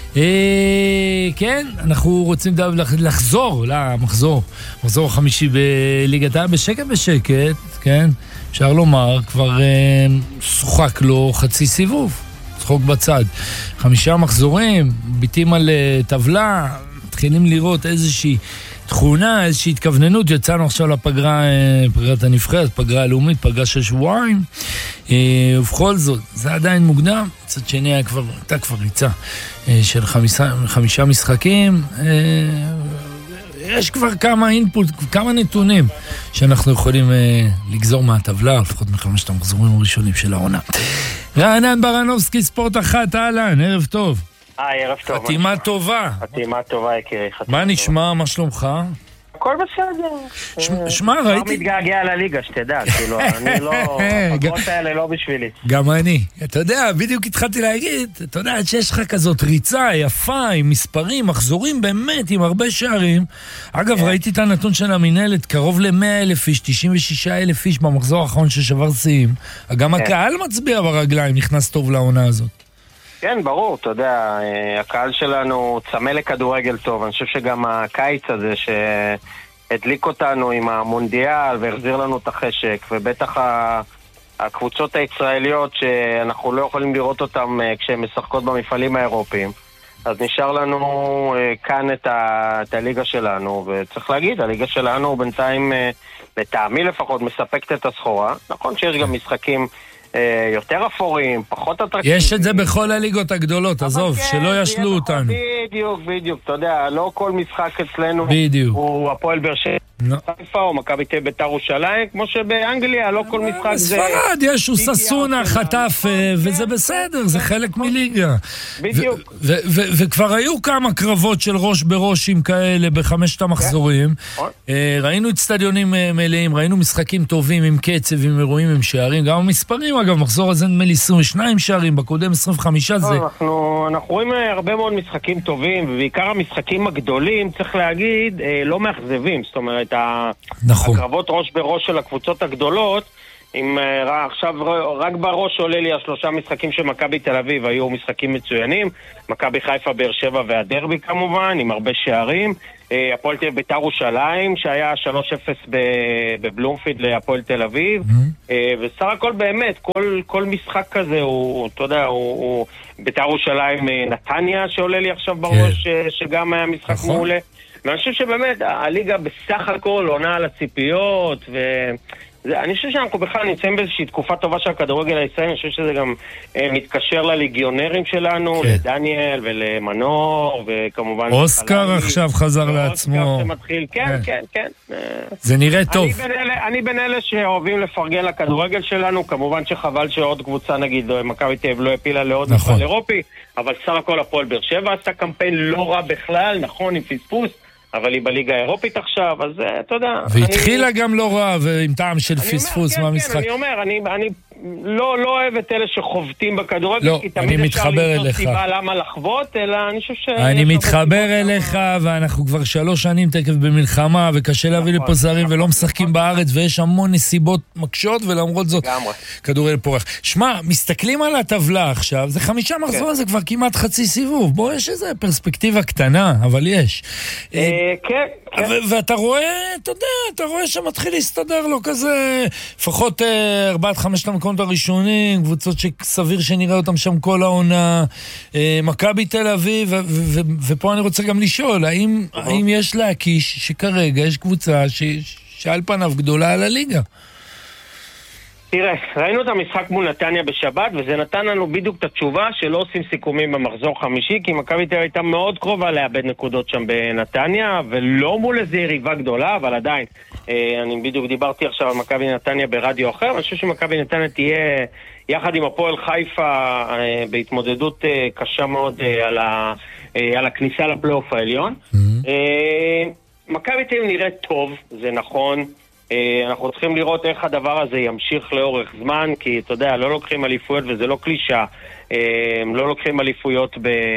כן, אנחנו רוצים לחזור למחזור, מחזור החמישי בליגת העל בשקט בשקט, כן? אפשר לומר, כבר אה, שוחק לו חצי סיבוב, צחוק בצד. חמישה מחזורים, ביטים על אה, טבלה, מתחילים לראות איזושהי תכונה, איזושהי התכווננות. יצאנו עכשיו לפגרה, אה, פגרת הנבחרת, פגרה הלאומית, פגרה של שבועיים, אה, ובכל זאת, זה עדיין מוקדם. מצד שני, היה כבר, הייתה כבר ריצה אה, של חמישה, חמישה משחקים, אה, יש כבר כמה אינפוט, כמה נתונים שאנחנו יכולים אה, לגזור מהטבלה, לפחות מחמשת המחזורים הראשונים של העונה. רענן ברנובסקי, ספורט אחת, אהלן, ערב טוב. היי, ערב טוב. חתימה טובה. חתימה טובה, יקירי. מה נשמע, מה שלומך? הכל בסדר. שמע, ראיתי... לא מתגעגע לליגה, שתדע, כאילו, אני לא... הפגרות האלה לא בשבילי. גם אני. אתה יודע, בדיוק התחלתי להגיד, אתה יודע, שיש לך כזאת ריצה יפה, עם מספרים, מחזורים באמת, עם הרבה שערים. אגב, ראיתי את הנתון של המנהלת, קרוב ל-מאה אלף איש, תשעים ושישה אלף איש במחזור האחרון ששבר שיאים. גם הקהל מצביע ברגליים, נכנס טוב לעונה הזאת. כן, ברור, אתה יודע, הקהל שלנו צמא לכדורגל טוב. אני חושב שגם הקיץ הזה שהדליק אותנו עם המונדיאל והחזיר לנו את החשק, ובטח הקבוצות הישראליות שאנחנו לא יכולים לראות אותן כשהן משחקות במפעלים האירופיים, אז נשאר לנו כאן את, ה, את הליגה שלנו, וצריך להגיד, הליגה שלנו בינתיים, לטעמי לפחות, מספקת את הסחורה. נכון שיש גם משחקים יותר אפורים, פחות אטרקטיביים. יש את זה בכל הליגות הגדולות, עזוב, שלא ישלו אותנו. בדיוק, בדיוק, אתה יודע, לא כל משחק אצלנו הוא הפועל באר שבע חיפה או מכבי תל אביב בית"ר ירושלים, כמו שבאנגליה לא כל משחק זה... בספרד יש אוססונה, חטף, וזה בסדר, זה חלק מליגה. בדיוק. וכבר היו כמה קרבות של ראש בראשים כאלה בחמשת המחזורים. ראינו אצטדיונים מלאים, ראינו משחקים טובים עם קצב, עם אירועים, עם שערים, גם המספרים, אגב, מחזור הזה נדמה לי עשרים ושניים שערים, בקודם עשרים וחמישה זה... אנחנו רואים הרבה מאוד משחקים טובים, ובעיקר המשחקים הגדולים, צריך להגיד, לא מאכזבים, זאת אומרת, הקרבות ראש בראש של הקבוצות הגדולות, עם, עכשיו רק בראש עולה לי השלושה משחקים של מכבי תל אביב, היו משחקים מצוינים, מכבי חיפה, באר שבע והדרבי כמובן, עם הרבה שערים, הפועל תל אביב בית"ר ירושלים, שהיה שלוש אפס בבלומפילד להפועל תל אביב, וסך הכל באמת, כל, כל משחק כזה הוא, אתה יודע, הוא, הוא בית"ר ירושלים נתניה שעולה לי עכשיו בראש, שגם היה משחק מעולה. ואני חושב שבאמת הליגה בסך הכל עונה על הציפיות, ואני חושב שאנחנו בכלל נמצאים באיזושהי תקופה טובה של הכדורגל הישראלי. אני חושב שזה גם אה, מתקשר לליגיונרים שלנו, כן. לדניאל ולמנור, וכמובן... אוסקר עכשיו חזר לעצמו. אוסקר שמתחיל, כן, כן, כן. כן. זה נראה טוב. אני בין אלה, אני בין אלה שאוהבים לפרגן לכדורגל שלנו, כמובן שחבל שעוד קבוצה, נגיד, מכבי תל אביב לא הפילה לעוד נכון. מפעל אירופי, אבל סך הכל הפועל באר שבע עשתה קמפיין לא רע בכלל, נכון, עם פספוס, אבל היא בליגה האירופית עכשיו, אז אתה יודע... והתחילה גם לא רע, ועם טעם של פספוס מהמשחק. אני אומר, אני לא אוהב את אלה שחובטים בכדורגל, לא, אני מתחבר אליך. סיבה למה לחבוט, אלא אני חושב ש... אני מתחבר אליך, ואנחנו כבר שלוש שנים תקף במלחמה, וקשה להביא לפה זרים, ולא משחקים בארץ, ויש המון נסיבות מקשות, ולמרות זאת, כדורגל פורח. שמע, מסתכלים על הטבלה עכשיו, זה חמישה מחזורים, זה כבר כמעט חצי סיבוב. בוא, יש איזו פרספקטיבה קטנה, אבל יש. כן, כן. ואתה רואה, אתה יודע, אתה רואה שמתחיל להסתדר לו כזה, לפחות ארבעת חמשת המקומות הראשונים, קבוצות שסביר שנראה אותם שם כל העונה, מכבי תל אביב, ופה אני רוצה גם לשאול, האם יש להקיש שכרגע יש קבוצה שעל פניו גדולה על הליגה? תראה, ראינו את המשחק מול נתניה בשבת, וזה נתן לנו בדיוק את התשובה שלא עושים סיכומים במחזור חמישי, כי מכבי תל אביב הייתה מאוד קרובה לאבד נקודות שם בנתניה, ולא מול איזה יריבה גדולה, אבל עדיין. אני בדיוק דיברתי עכשיו על מכבי נתניה ברדיו אחר, אני חושב שמכבי נתניה תהיה יחד עם הפועל חיפה בהתמודדות קשה מאוד על, ה, על הכניסה לפלייאוף העליון. Mm-hmm. מכבי תל אביב נראית טוב, זה נכון. אנחנו צריכים לראות איך הדבר הזה ימשיך לאורך זמן, כי אתה יודע, לא לוקחים אליפויות וזה לא קלישה לא לוקחים אליפויות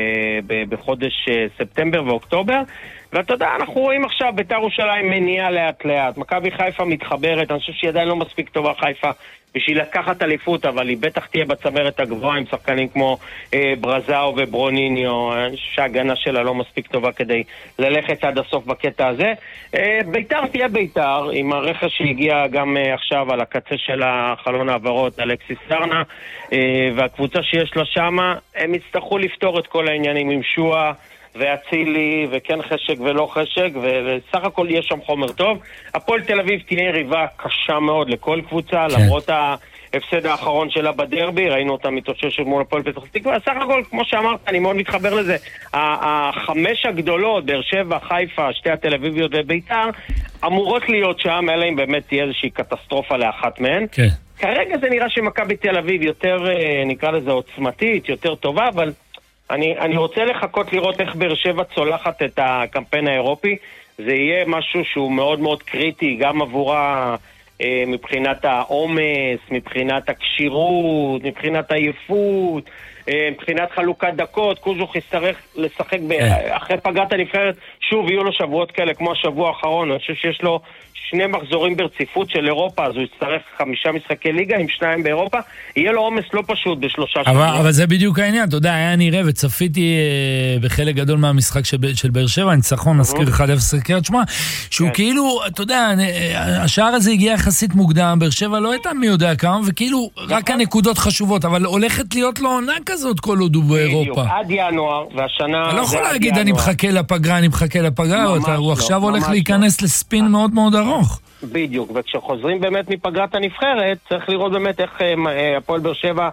בחודש ספטמבר ואוקטובר, ואתה יודע, אנחנו רואים עכשיו בית"ר ירושלים מניעה לאט לאט, מכבי חיפה מתחברת, אני חושב שהיא עדיין לא מספיק טובה חיפה בשביל לקחת אליפות, אבל היא בטח תהיה בצמרת הגבוהה עם שחקנים כמו אה, ברזאו וברוניניו, אני חושב שההגנה שלה לא מספיק טובה כדי ללכת עד הסוף בקטע הזה. אה, בית"ר תהיה בית"ר, עם הרכש שהגיע גם אה, עכשיו על הקצה של החלון העברות, אלכסיס סרנה, אה, והקבוצה שיש לה שמה, הם יצטרכו לפתור את כל העניינים עם שואה, והצילי, וכן חשק ולא חשק, וסך הכל יש שם חומר טוב. הפועל תל אביב תהיה יריבה קשה מאוד לכל קבוצה, כן. למרות ההפסד האחרון שלה בדרבי, ראינו אותה מתאוששת מול הפועל פתח תקווה. סך הכל, כמו שאמרת, אני מאוד מתחבר לזה. החמש הגדולות, באר שבע, חיפה, שתי התל אביביות ובית"ר, אמורות להיות שם, אלא אם באמת תהיה איזושהי קטסטרופה לאחת מהן. כן. כרגע זה נראה שמכבי תל אביב יותר, נקרא לזה עוצמתית, יותר טובה, אבל אני, אני רוצה לחכות לראות איך באר שבע צולחת את הקמפיין האירופי. זה יהיה משהו שהוא מאוד מאוד קריטי, גם עבורה אה, מבחינת העומס, מבחינת הקשירות, מבחינת העייפות, אה, מבחינת חלוקת דקות. קוז'וך יצטרך לשחק ב... אחרי פגרת הנבחרת, שוב יהיו לו שבועות כאלה כמו השבוע האחרון. אני חושב שיש לו שני מחזורים ברציפות של אירופה, אז הוא יצטרך חמישה משחקי ליגה עם שניים באירופה, יהיה לו עומס לא פשוט בשלושה שבועות. אבל, אבל זה בדיוק העניין, אתה יודע, היה נראה וצפיתי אה, בחלק גדול מהמשחק של, של באר שבע, ניצחון, נזכיר אחד אפס קריית שמונה, שהוא כן. כאילו, אתה יודע, השער הזה הגיע יחסית מוקדם, באר שבע לא הייתה מי יודע כמה, וכאילו רק הנקודות חשובות, אבל הולכת להיות לו עונה כזאת כל עוד הוא באירופה. עד ינואר, והשנה... אני לא יכול להגיד, אני מחכה לפגרה, אני מחכה לפגרה, הוא עכשיו הולך להיכנס לספין מאוד מאוד ארוך. בדיוק, וכשחוזרים באמת מפגרת הנבחרת, צריך לראות באמת איך הפועל באר שבע,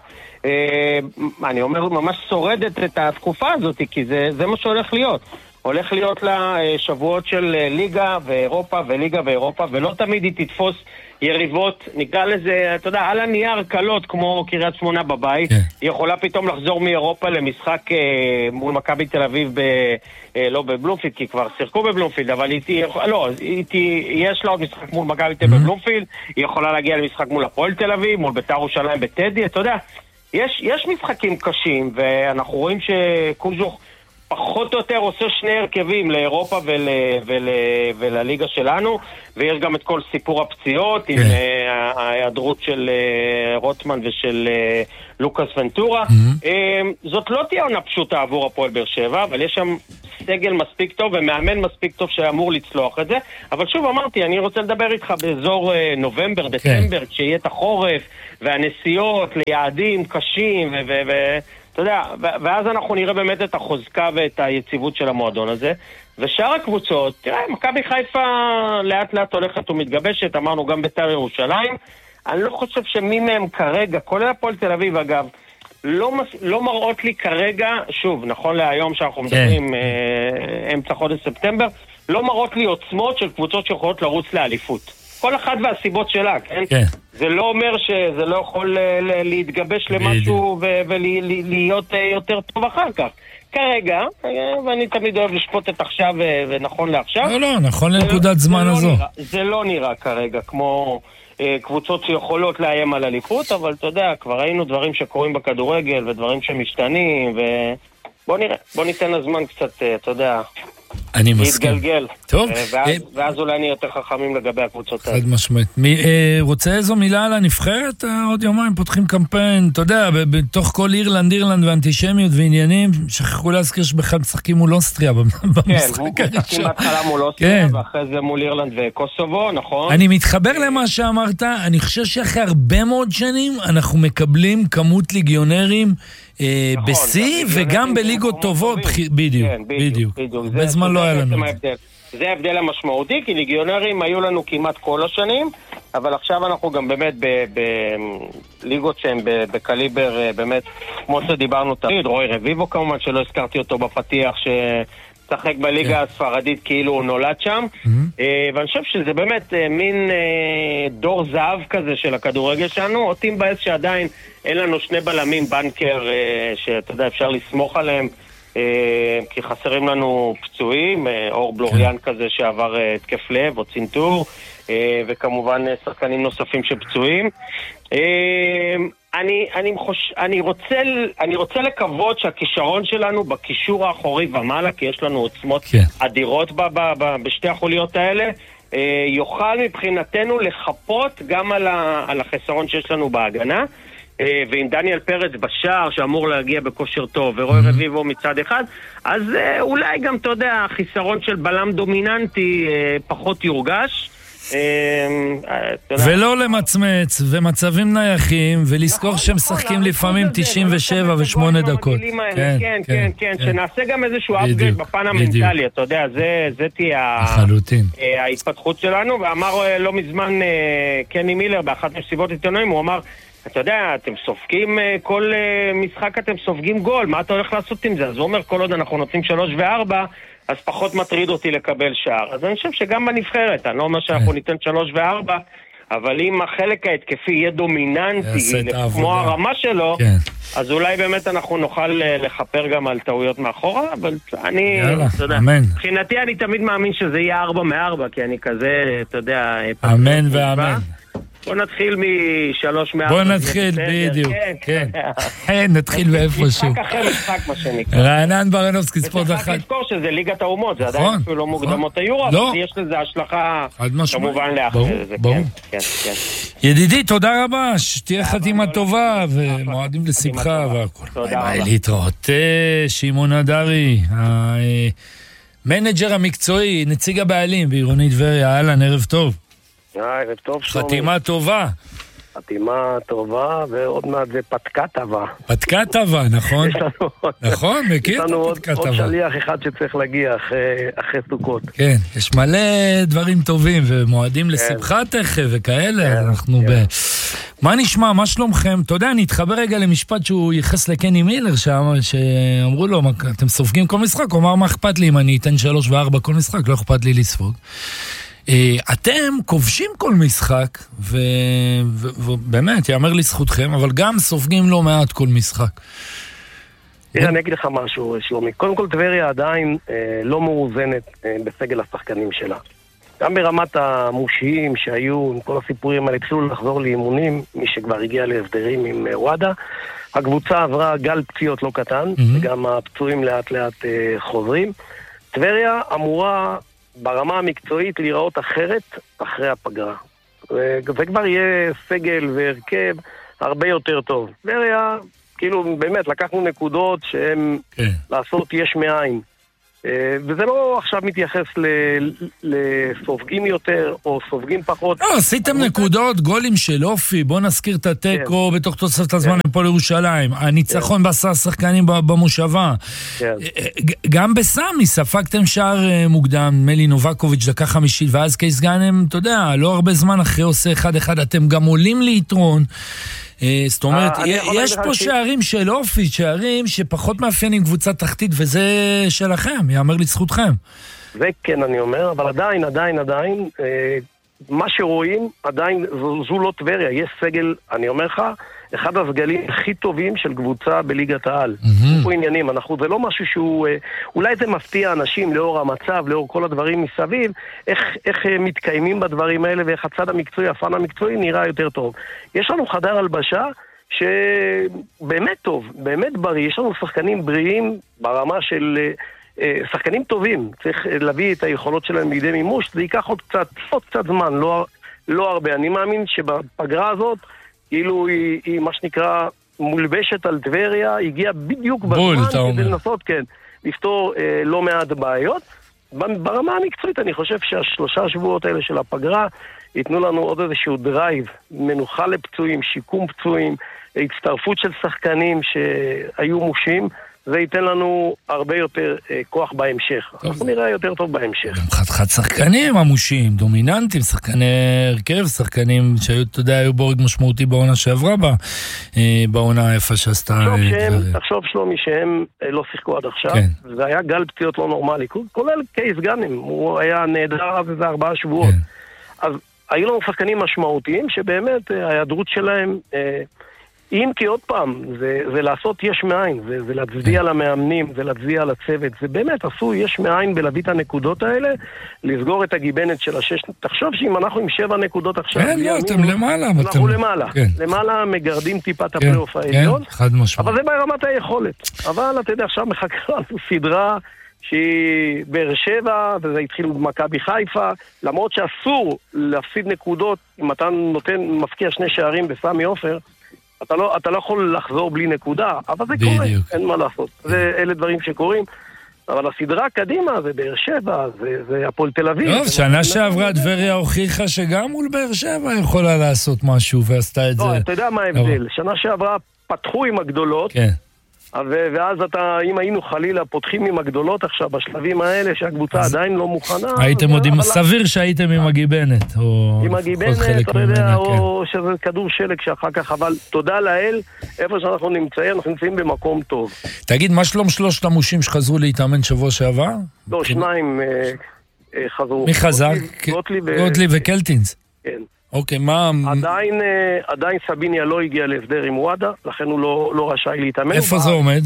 אני אומר, ממש שורדת את התקופה הזאת, כי זה, זה מה שהולך להיות. הולך להיות לה שבועות של ליגה ואירופה וליגה ואירופה, ולא תמיד היא תתפוס יריבות, נקרא לזה, אתה יודע, על הנייר קלות כמו קריית שמונה בבית, yeah. היא יכולה פתאום לחזור מאירופה למשחק אה, מול מכבי תל אביב, ב, אה, לא בבלומפילד, כי כבר שיחקו בבלומפילד, אבל היא תהיה, לא, היא תהיה, יש לה עוד משחק מול מכבי תל אביב mm-hmm. בבלומפילד, היא יכולה להגיע למשחק מול הפועל תל אביב, מול בית"ר ירושלים בטדי, אתה יודע, יש, יש משחקים קשים, ואנחנו רואים שקוז'וך פחות או יותר עושה שני הרכבים לאירופה ול, ול, ולליגה שלנו, ויש גם את כל סיפור הפציעות עם ההיעדרות של רוטמן ושל לוקאס ונטורה. זאת לא תהיה עונה פשוטה עבור הפועל באר שבע, אבל יש שם סגל מספיק טוב ומאמן מספיק טוב שאמור לצלוח את זה. אבל שוב אמרתי, אני רוצה לדבר איתך באזור נובמבר, דצמבר, כשיהיה את החורף והנסיעות ליעדים קשים ו... ו-, ו- אתה יודע, ואז אנחנו נראה באמת את החוזקה ואת היציבות של המועדון הזה. ושאר הקבוצות, תראה, מכבי חיפה לאט לאט הולכת ומתגבשת, אמרנו גם בית"ר ירושלים. אני לא חושב שמי מהם כרגע, כולל הפועל תל אביב אגב, לא, לא מראות לי כרגע, שוב, נכון להיום שאנחנו מדברים, אה, אמצע חודש ספטמבר, לא מראות לי עוצמות של קבוצות שיכולות לרוץ לאליפות. כל אחד והסיבות שלה, כן? כן. זה לא אומר שזה לא יכול להתגבש למשהו ולהיות יותר טוב אחר כך. כרגע, ואני תמיד אוהב לשפוט את עכשיו ונכון לעכשיו. לא, לא, נכון לנקודת זמן הזו. זה לא נראה כרגע כמו קבוצות שיכולות לאיים על אליפות, אבל אתה יודע, כבר ראינו דברים שקורים בכדורגל ודברים שמשתנים, ובוא נראה, בוא ניתן לזמן קצת, אתה יודע... אני מסכים. להתגלגל. טוב. ואז, ואז אולי נהיה יותר חכמים לגבי הקבוצות האלה. חד משמעית. מי, אה, רוצה איזו מילה על הנבחרת? עוד יומיים פותחים קמפיין, אתה יודע, בתוך כל אירלנד, אירלנד ואנטישמיות ועניינים, שכחו להזכיר שבכלל משחקים מול אוסטריה במשחק הראשון. כן, משחקים בהתחלה מול אוסטריה, כן. ואחרי זה מול אירלנד וקוסובו, נכון? אני מתחבר למה שאמרת, אני חושב שאחרי הרבה מאוד שנים, אנחנו מקבלים כמות ליגיונרים, נכון, בסי וגם בליגות טובות, בדיוק, כן, בדיוק, בדיוק. בזמן לא היה לנו. זה ההבדל המשמעותי, כי ליגיונרים היו לנו כמעט כל השנים, אבל עכשיו אנחנו גם באמת בליגות שהן בקליבר, באמת, כמו שדיברנו תמיד, רוי רביבו כמובן, שלא הזכרתי אותו בפתיח, ששחק בליגה הספרדית כאילו הוא נולד שם, ואני חושב שזה באמת מין דור זהב כזה של הכדורגל שלנו, אותי מבאס שעדיין אין לנו שני בלמים בנקר שאתה יודע אפשר לסמוך עליהם, כי חסרים לנו פצועים, אור בלוריאן כזה שעבר התקף לב או צינטור, וכמובן שחקנים נוספים שפצועים. אני, אני, חוש... אני, רוצה, אני רוצה לקוות שהכישרון שלנו בקישור האחורי ומעלה, כי יש לנו עוצמות כן. אדירות ב, ב, ב, בשתי החוליות האלה, אה, יוכל מבחינתנו לחפות גם על, ה, על החסרון שיש לנו בהגנה, אה, ועם דניאל פרץ בשער שאמור להגיע בכושר טוב, ורוי mm-hmm. רביבו מצד אחד, אז אה, אולי גם, אתה יודע, החיסרון של בלם דומיננטי אה, פחות יורגש, ולא למצמץ ומצבים נייחים ולזכור שהם משחקים לפעמים תשעים ושבע ושמונה דקות. כן, כן, כן, שנעשה גם איזשהו אפגרייד בפן המנטלי, אתה יודע, זה תהיה ההתפתחות שלנו. ואמר לא מזמן קני מילר באחת מסיבות עיתונאים, הוא אמר, אתה יודע, אתם סופגים כל משחק, אתם סופגים גול, מה אתה הולך לעשות עם זה? אז הוא אומר, כל עוד אנחנו נותנים שלוש וארבע, אז פחות מטריד אותי לקבל שער. אז אני חושב שגם בנבחרת, אני לא אומר שאנחנו ניתן שלוש וארבע, אבל אם החלק ההתקפי יהיה דומיננטי, כמו הרמה שלו, אז אולי באמת אנחנו נוכל לחפר גם על טעויות מאחורה, אבל אני, אתה יודע, מבחינתי אני תמיד מאמין שזה יהיה ארבע מארבע, כי אני כזה, אתה יודע, אמן ואמן. בוא נתחיל משלוש מארבע. בוא נתחיל, בדיוק. כן, כן. נתחיל באיפשהו. משחק אחרי משחק, מה שנקרא. רענן ברנובסקי, ספורט אחת. וצריך לזכור שזה ליגת האומות, זה עדיין אפילו לא מוקדמות היורו, אבל יש לזה השלכה כמובן לאחר. ברור. ידידי, תודה רבה, שתהיה חתימה טובה, ומועדים לשמחה והכל. תודה רבה. להתראות. שמעון הדרי, המנג'ר המקצועי, נציג הבעלים בעירוני טבריה, אהלן, ערב טוב. ערב טוב, שלומי. חתימה טובה. חתימה טובה, ועוד מעט זה פתקה טובה. פתקה טובה, נכון? נכון, מכיר את הפתקה טובה. יש לנו עוד שליח אחד שצריך להגיע אחרי סוכות. כן, יש מלא דברים טובים, ומועדים לשמחה תכף וכאלה, אנחנו ב... מה נשמע, מה שלומכם? אתה יודע, אני אתחבר רגע למשפט שהוא ייחס לקני מילר שם, שאמרו לו, אתם סופגים כל משחק, הוא אמר, מה אכפת לי אם אני אתן שלוש וארבע כל משחק, לא אכפת לי לספוג. אתם כובשים כל משחק, ובאמת, יאמר לזכותכם, אבל גם סופגים לא מעט כל משחק. אני אגיד לך משהו, שלומי. קודם כל, טבריה עדיין לא מאוזנת בסגל השחקנים שלה. גם ברמת המושיים שהיו, עם כל הסיפורים האלה, התחילו לחזור לאימונים, מי שכבר הגיע להסדרים עם וואדה. הקבוצה עברה גל פציעות לא קטן, וגם הפצועים לאט לאט חוזרים. טבריה אמורה ברמה המקצועית להיראות אחרת אחרי הפגרה. וזה כבר יהיה סגל והרכב הרבה יותר טוב. טבריה, כאילו באמת לקחנו נקודות שהן כן. לעשות יש מאין. וזה לא עכשיו מתייחס לסופגים יותר או סופגים פחות. לא, עשיתם נקודות, גולים של אופי, בוא נזכיר את הטקו בתוך תוספת הזמן פה לירושלים, הניצחון בעשרה שחקנים במושבה. גם בסמי ספגתם שער מוקדם, מלי נובקוביץ' דקה חמישית, ואז קייס גאנם, אתה יודע, לא הרבה זמן אחרי עושה אחד אחד, אתם גם עולים ליתרון. זאת אומרת, יש פה שערים של אופי, שערים שפחות מאפיינים קבוצה תחתית, וזה שלכם, יאמר לזכותכם. זה כן אני אומר, אבל עדיין, עדיין, עדיין, מה שרואים, עדיין, זו לא טבריה, יש סגל, אני אומר לך, אחד הסגלים הכי טובים של קבוצה בליגת העל. פה עניינים, אנחנו, זה לא משהו שהוא, אולי זה מפתיע אנשים לאור המצב, לאור כל הדברים מסביב, איך, איך מתקיימים בדברים האלה, ואיך הצד המקצועי, הפן המקצועי נראה יותר טוב. יש לנו חדר הלבשה שבאמת טוב, באמת בריא, יש לנו שחקנים בריאים ברמה של שחקנים טובים, צריך להביא את היכולות שלהם לידי מימוש, זה ייקח עוד קצת, עוד קצת זמן, לא, לא הרבה. אני מאמין שבפגרה הזאת, כאילו היא, היא מה שנקרא מולבשת על טבריה, הגיעה בדיוק בזמן כדי לנסות, כן, לפתור אה, לא מעט בעיות. ברמה המקצועית אני חושב שהשלושה שבועות האלה של הפגרה ייתנו לנו עוד איזשהו דרייב, מנוחה לפצועים, שיקום פצועים, הצטרפות של שחקנים שהיו מושים, זה ייתן לנו הרבה יותר אה, כוח בהמשך. טוב. אנחנו נראה יותר טוב בהמשך. גם חד-חד שחקנים עמושים, דומיננטים, שחקני הרכב, שחקנים שהיו, אתה יודע, היו בורג משמעותי בעונה שעברה בה, אה, בעונה איפה שעשתה... תחשוב שלומי שהם אה, לא שיחקו עד עכשיו, כן. זה היה גל פציעות לא נורמלי, כולל קייס גאנם, הוא היה נהדר אז איזה ארבעה שבועות. כן. אז היו לנו שחקנים משמעותיים שבאמת אה, ההיעדרות שלהם... אה, אם כי עוד פעם, זה, זה לעשות יש מאין, זה, זה להצביע למאמנים, זה להצביע לצוות, זה באמת עשו יש מאין בלהביא את הנקודות האלה, לסגור את הגיבנת של השש, תחשוב שאם אנחנו עם שבע נקודות עכשיו, כן, לא, אתם למעלה, אנחנו למעלה, למעלה מגרדים טיפה את הפלייאוף העליון, אבל זה ברמת היכולת, אבל אתה יודע, עכשיו מחכה לנו סדרה שהיא באר שבע, וזה התחיל במכבי חיפה, למרות שאסור להפסיד נקודות, אם אתה נותן, מפקיע שני שערים בסמי עופר, אתה לא, אתה לא יכול לחזור בלי נקודה, אבל זה קורה, אין מה לעשות. זה, אלה דברים שקורים, אבל הסדרה קדימה זה באר שבע, זה, זה הפועל תל אביב. טוב, שנה שעברה טבריה הוכיחה שגם מול באר שבע יכולה לעשות משהו, ועשתה את זה. לא, אתה יודע מה ההבדל, שנה שעברה פתחו עם הגדולות, כן. ואז אתה, אם היינו חלילה פותחים עם הגדולות עכשיו, בשלבים האלה שהקבוצה עדיין לא מוכנה... הייתם עוד עם סביר שהייתם עם הגיבנת, או... עם הגיבנת, אתה יודע, או שזה כדור שלג שאחר כך, אבל תודה לאל, איפה שאנחנו נמצאים, אנחנו נמצאים במקום טוב. תגיד, מה שלום שלושת המושים שחזרו להתאמן שבוע שעבר? לא, שניים חזרו. מי חזר? גוטליב וקלטינס. כן. אוקיי, מה... עדיין, עדיין סביניה לא הגיע להסדר עם וואדה, לכן הוא לא, לא רשאי להתאמן. איפה זה עומד?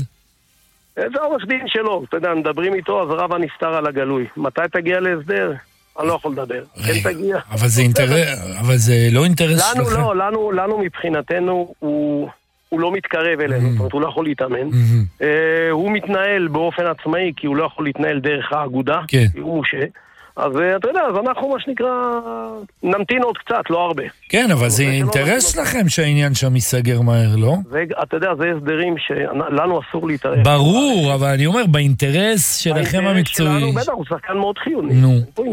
זה עורך דין שלו, אתה יודע, מדברים איתו, אז רב הנסתר על הגלוי. מתי תגיע להסדר? אני לא יכול לדבר. כן תגיע. אבל זה אינטרס, אבל זה לא אינטרס שלכם. לנו לא, לנו, לנו מבחינתנו הוא... הוא לא מתקרב אלינו, זאת אומרת, הוא לא יכול להתאמן. הוא מתנהל באופן עצמאי, כי הוא לא יכול להתנהל דרך האגודה, כי הוא מושה. אז אתה יודע, אז אנחנו מה שנקרא, נמתין עוד קצת, לא הרבה. כן, אבל זה אינטרס שלכם שהעניין שם ייסגר מהר, לא? אתה יודע, זה הסדרים שלנו אסור להתערב. ברור, אבל אני אומר, באינטרס שלכם המקצועי... האינטרס שלנו, בטח, הוא שחקן מאוד חיוני. נו.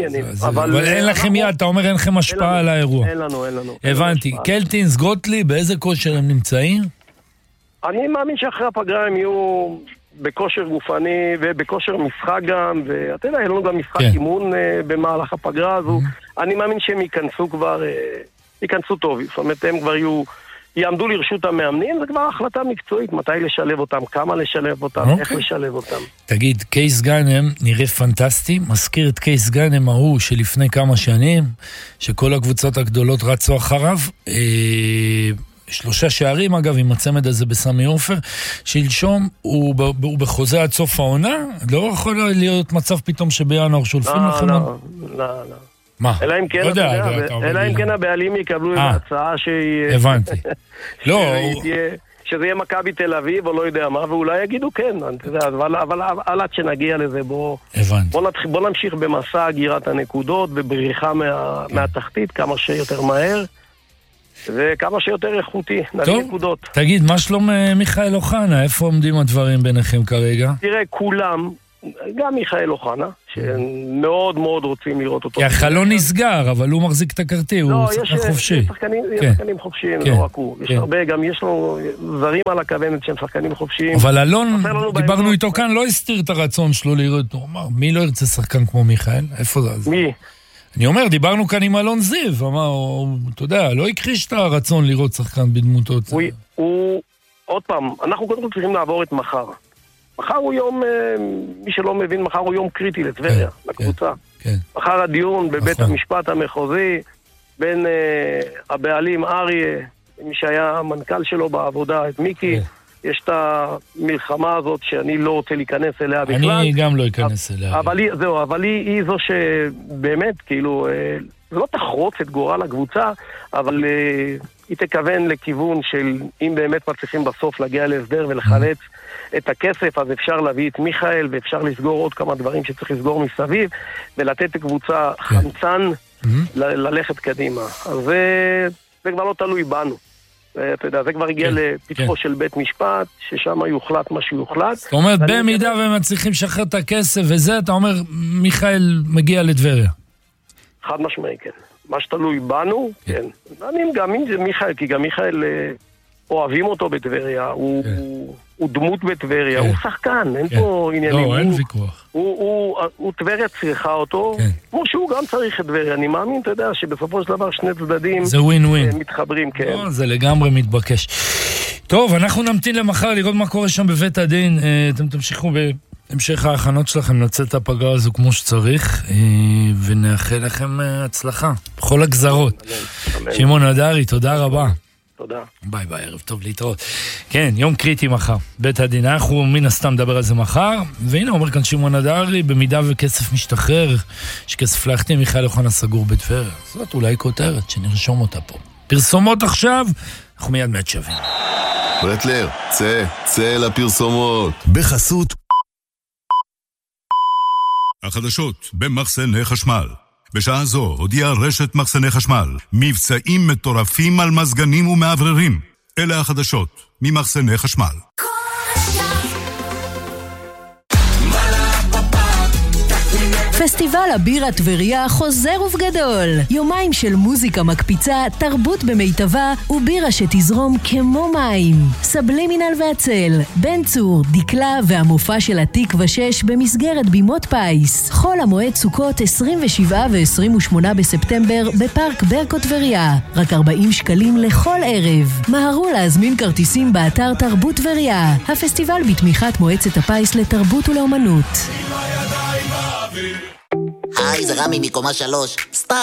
אבל אין לכם יד, אתה אומר, אין לכם השפעה על האירוע. אין לנו, אין לנו. הבנתי. קלטינס, גוטליב, באיזה כושר הם נמצאים? אני מאמין שאחרי הפגרה הם יהיו בכושר גופני ובכושר משחק גם, ואתה יודע, אין לנו גם משחק אימון במהלך הפגרה הזו. אני מאמין שהם ייכנסו כבר, ייכנסו טוב. זאת אומרת, הם כבר יהיו, יעמדו לרשות המאמנים, זה כבר החלטה מקצועית, מתי לשלב אותם, כמה לשלב אותם, איך לשלב אותם. תגיד, קייס גאנם נראה פנטסטי, מזכיר את קייס גאנם ההוא שלפני כמה שנים, שכל הקבוצות הגדולות רצו אחריו, שלושה שערים אגב עם הצמד הזה בסמי עופר, שלשום הוא, הוא בחוזה עד סוף העונה, לא יכול להיות מצב פתאום שבינואר שולפים לא, לכם? לא, לא, לא. מה? אלא אם כן, לא יודע, אלא אם כן הבעלים יקבלו איזו הצעה שהיא... הבנתי. לא, שזה יהיה מכבי תל אביב או לא יודע מה, ואולי יגידו כן, אבל עד שנגיע לזה בוא נמשיך במסע הגירת הנקודות ובריחה מהתחתית כמה שיותר מהר וכמה שיותר איכותי, נביא נקודות. תגיד, מה שלום מיכאל אוחנה? איפה עומדים הדברים ביניכם כרגע? תראה, כולם, גם מיכאל אוחנה, שמאוד מאוד רוצים לראות אותו. כי החלון נסגר, אבל הוא מחזיק את הכרטי, הוא שחקן חופשי. יש שחקנים חופשיים, לא רק הוא. יש הרבה, גם יש לו זרים על הכוונת שהם שחקנים חופשיים. אבל אלון, דיברנו איתו כאן, לא הסתיר את הרצון שלו לראות, הוא אמר, מי לא ירצה שחקן כמו מיכאל? איפה זה? מי? אני אומר, דיברנו כאן עם אלון זיו, אמר, אתה יודע, לא הכחיש את הרצון לראות שחקן בדמותו. הוא, הוא, עוד פעם, אנחנו קודם כל צריכים לעבור את מחר. מחר הוא יום, מי שלא מבין, מחר הוא יום קריטי לטבריה, כן, לקבוצה. כן, כן. מחר הדיון בבית נכון. המשפט המחוזי, בין uh, הבעלים אריה, מי שהיה המנכ"ל שלו בעבודה, את מיקי, כן. יש את המלחמה הזאת שאני לא רוצה להיכנס אליה בכלל. אני גם לא אכנס אליה. אבל היא, זהו, אבל היא, היא זו שבאמת, כאילו, זה לא תחרוץ את גורל הקבוצה, אבל היא תכוון לכיוון של אם באמת מצליחים בסוף להגיע להסדר ולחלץ את הכסף, אז אפשר להביא את מיכאל ואפשר לסגור עוד כמה דברים שצריך לסגור מסביב, ולתת לקבוצה חמצן ללכת קדימה. אז זה כבר לא תלוי בנו. אתה יודע, זה כבר הגיע לפתחו של בית משפט, ששם יוחלט מה שיוחלט. זאת אומרת, במידה והם צריכים לשחרר את הכסף וזה, אתה אומר, מיכאל מגיע לטבריה. חד משמעי, כן. מה שתלוי בנו, כן. אני גם אם זה מיכאל, כי גם מיכאל אוהבים אותו בטבריה, הוא דמות בטבריה, הוא שחקן, אין פה עניינים. לא, אין ויכוח. הוא טבריה צריכה אותו, כמו שהוא גם צריך את טבריה. אני מאמין, אתה יודע, שבסופו של דבר שני צדדים זה ווין ווין. מתחברים, כן. זה לגמרי מתבקש. טוב, אנחנו נמתין למחר לראות מה קורה שם בבית הדין. אתם תמשיכו בהמשך ההכנות שלכם לצאת הפגרה הזו כמו שצריך, ונאחל לכם הצלחה בכל הגזרות. שמעון הדרי, תודה רבה. תודה. ביי ביי, ערב טוב, להתראות. כן, יום קריטי מחר. בית הדין, אנחנו מן הסתם נדבר על זה מחר, והנה אומר כאן שמעון הדרי, במידה וכסף משתחרר, שכסף להחתים מיכאל אוחנה סגור בטבריה. זאת אולי כותרת, שנרשום אותה פה. פרסומות עכשיו, אנחנו מיד מעט שווים. ברטלר, צא, צא לפרסומות. בחסות החדשות במחסני חשמל. בשעה זו הודיעה רשת מחסני חשמל מבצעים מטורפים על מזגנים ומעבררים. אלה החדשות ממחסני חשמל. פסטיבל הבירה טבריה חוזר ובגדול. יומיים של מוזיקה מקפיצה, תרבות במיטבה ובירה שתזרום כמו מים. סבלימינל והצל, בן צור, דקלה והמופע של התקווה שש במסגרת בימות פייס. חול המועד סוכות עשרים ושבעה ו-עשרים ושמונה בספטמבר בפארק ברקו טבריה. רק ארבעים שקלים לכל ערב. מהרו להזמין כרטיסים באתר תרבות טבריה. הפסטיבל בתמיכת מועצת הפייס לתרבות ולאומנות. היי, זה רמי מקומה שלוש. סתם